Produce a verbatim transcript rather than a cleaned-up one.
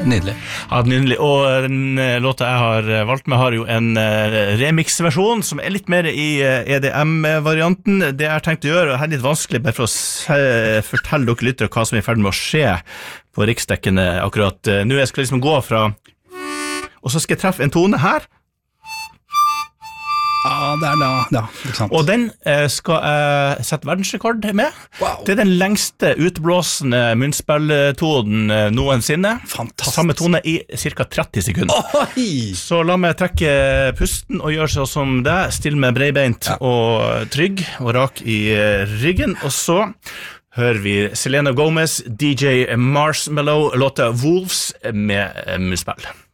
Nydelig. Ja, nydelig. Og den låta jeg har valgt med har jo en remix-versjon som er litt mer i E D M-varianten. Det jeg har tenkt å gjøre, og det er litt vanskelig bare for å se, fortelle dere lyttere hva som er i ferd med å skje på riksdekkene akkurat nå. Jeg skal liksom gå fra, og så skal jeg treffe en tone her. Ja, det er da, ja, ikke sant. Og den eh, skal jeg sette verdensrekord med. Wow. Det er den lengste utblåsende munnspilltonen eh, noensinne. Fantastisk. Samme tone i cirka tretti sekunder. Oi! Så la meg trekke pusten og gjøre sånn som det. Still med breibeint ja. Og trygg og rak i ryggen. Og så hører vi Selena Gomez, D J Marshmallow, låta Wolves med munnspill.